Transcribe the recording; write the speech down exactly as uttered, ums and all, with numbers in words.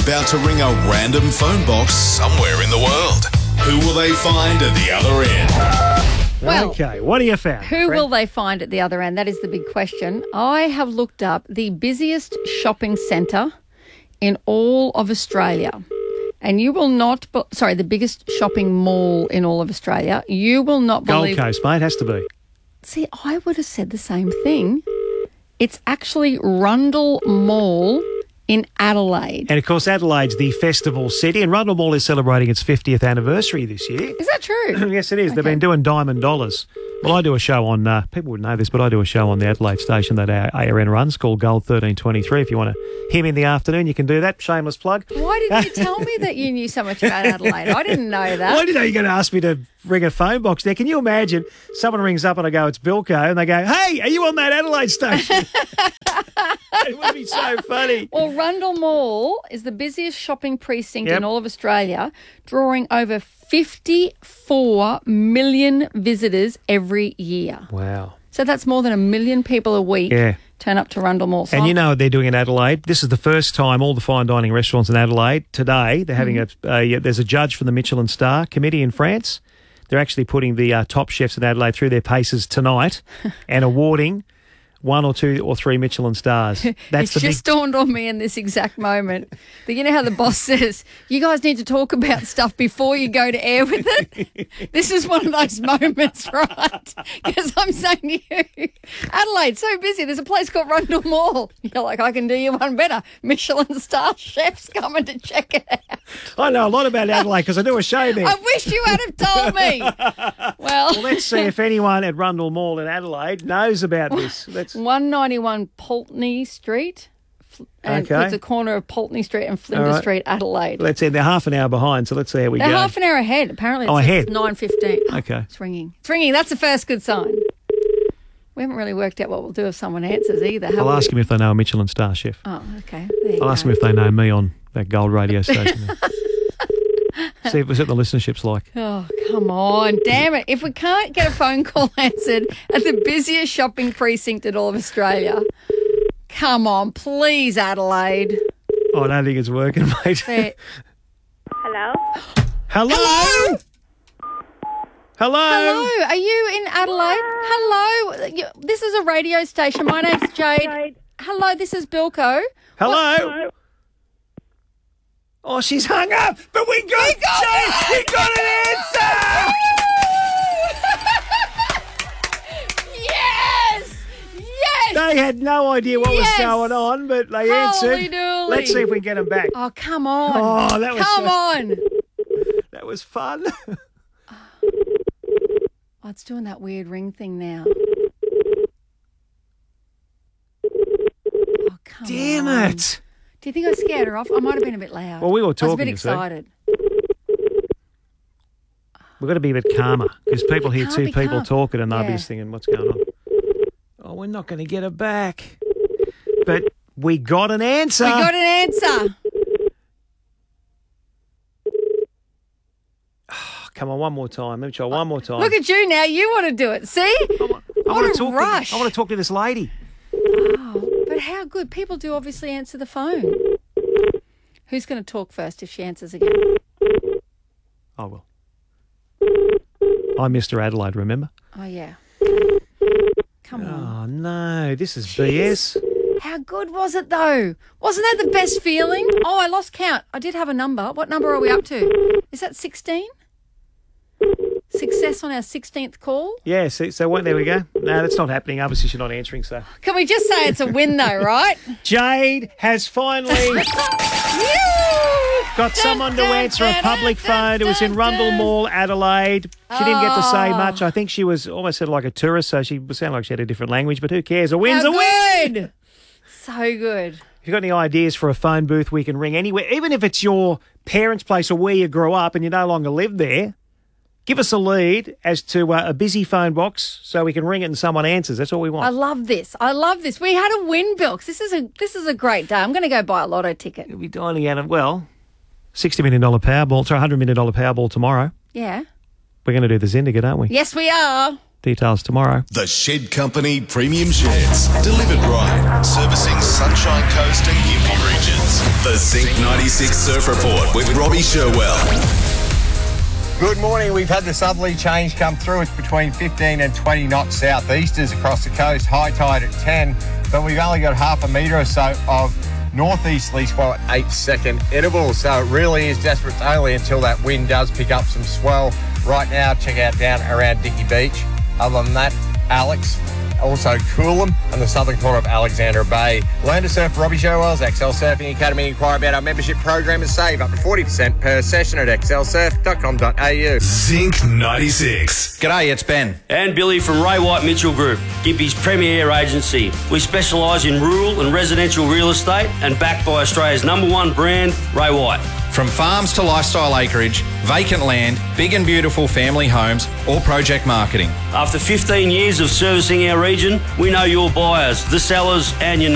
about to ring a random phone box somewhere in the world. Who will they find at the other end? Well, okay, what do you found? Who will they find at the other end? That is the big question. I have looked up the busiest shopping centre in all of Australia. And you will not, be- sorry, the biggest shopping mall in all of Australia. You will not Gold believe. Coast, mate, has to be. See, I would have said the same thing. It's actually Rundle Mall in Adelaide. And, of course, Adelaide's the festival city, and Rundle Mall is celebrating its fiftieth anniversary this year. Is that true? Yes, it is. Okay. They've been doing Diamond Dollars. Well, I do a show on, uh, people would know this, but I do a show on the Adelaide station that A R N runs called Gold thirteen twenty-three. If you want to hear me in the afternoon, you can do that. Shameless plug. Why didn't you tell me that you knew so much about Adelaide? I didn't know that. Why did you know you're going to ask me to ring a phone box there? Can you imagine someone rings up and I go, it's Bilko, and they go, hey, are you on that Adelaide station? It would be so funny. Well, Rundle Mall is the busiest shopping precinct Yep. in all of Australia, drawing over fifty-four million visitors every year. Wow. So that's more than a million people a week Yeah. turn up to Rundle Mall. So And you know what they're doing in Adelaide? This is the first time all the fine dining restaurants in Adelaide today, they're having Mm-hmm. a, uh, there's a judge from the Michelin Star Committee in France. They're actually putting the uh, top chefs in Adelaide through their paces tonight and awarding one or two or three Michelin stars. That's It's the just big... dawned on me in this exact moment that you know how the boss says, you guys need to talk about stuff before you go to air with it? This is one of those moments, right? Because I'm saying to you, Adelaide's so busy. There's a place called Rundle Mall. You're like, I can do you one better. Michelin star chefs coming to check it out. I know a lot about Adelaide because I do a show there. I wish you had have told me. Well, Well, let's see if anyone at Rundle Mall in Adelaide knows about this. Let's... one ninety-one Pulteney Street. And Okay. it's the corner of Pulteney Street and Flinders All right. Street, Adelaide. Let's see. They're half an hour behind, so let's see how we They're go. half an hour ahead. Apparently, it's Oh, ahead. nine fifteen. Okay. It's ringing. It's ringing. That's the first good sign. We haven't really worked out what we'll do if someone answers either. have I'll we? ask them if they know a Michelin star chef. Oh, okay. There you I'll go. ask them if they know me on that gold radio station. there. See if what the listenership's like. Oh, come on. Damn it. If we can't get a phone call answered at the busiest shopping precinct in all of Australia, come on, please, Adelaide. Oh, I don't think it's working, mate. There- Hello? Hello? Hello? Hello, are you in Adelaide? Hello, You- this is a radio station. My name's Jade. Jade. Hello, this is Bilko. Hello? Hello? Oh, she's hung up, but we got, we got, Jade, we got an answer! Yes! Yes! They had no idea what Yes! was going on, but they Holy answered. dooly. Let's see if we can get them back. Oh, come on. Oh, that was Come so- on. That was fun. Oh, it's doing that weird ring thing now. Oh, come Damn on. it. Do you think I scared her off? I might have been a bit loud. Well, we were I was a talking, bit you see. excited. We've got to be a bit calmer because people hear Can't two be people calm. talking and they'll be Yeah. just thinking, what's going on? Oh, we're not going to get it back. But we got an answer. We got an answer. Oh, come on, one more time. Let me try one more time. Look at you now. You want to do it. See? I what want a to talk rush. To, I want to talk to this lady. Oh, but how good. People do obviously answer the phone. Who's going to talk first if she answers again? I will. I'm Mister Adelaide, remember? Oh, yeah. Come on. Oh, no. This is B S. How good was it, though? Wasn't that the best feeling? Oh, I lost count. I did have a number. What number are we up to? Is that sixteen? Success on our sixteenth call? Yeah, so, so what, there we go. No, that's not happening. Obviously, she's not answering, so. Can we just say it's a win, though, right? Jade has finally got someone to answer a public phone. It was in Rundle Mall, Adelaide. She didn't get to say Oh. much. I think she was almost sounded like a tourist, so she sounded like she had a different language, but who cares? A win's How a win! good. So good. If you've got any ideas for a phone booth we can ring anywhere, even if it's your parents' place or where you grew up and you no longer live there, give us a lead as to uh, a busy phone box so we can ring it and someone answers. That's all we I want. love this. I love this. We had a win, Bilks. This is a this is a great day. I'm going to go buy a lotto ticket. We'll be dining out of, well, sixty million dollars Powerball, sorry, one hundred million dollars Powerball tomorrow. Yeah. We're going to do the Zendigat, aren't we? Yes, we are. Details tomorrow. The Shed Company Premium Sheds. Delivered right. Servicing Sunshine Coast and Gympie regions. The Zinc ninety-six Surf Report with Robbie Sherwell. Good morning. We've had the southerly change come through. It's between fifteen and twenty knots southeasters across the coast. High tide at ten, but we've only got half a metre or so of northeasterly swell at eight second intervals. So it really is desperate only until that wind does pick up some swell. Right now, check out down around Dickey Beach. Other than that, Alex, also Coolum and the southern corner of Alexandra Bay. Learn to surf. Robbie Sherwell's X L Surfing Academy. Inquire about our membership program and save up to forty percent per session at x l surf dot com dot a u. Zinc ninety-six. G'day, it's Ben. And Billy from Ray White Mitchell Group, Gippy's premier agency. We specialise in rural and residential real estate and backed by Australia's number one brand, Ray White. From farms to lifestyle acreage, vacant land, big and beautiful family homes, or project marketing. After fifteen years of servicing our region, we know your buyers, the sellers and your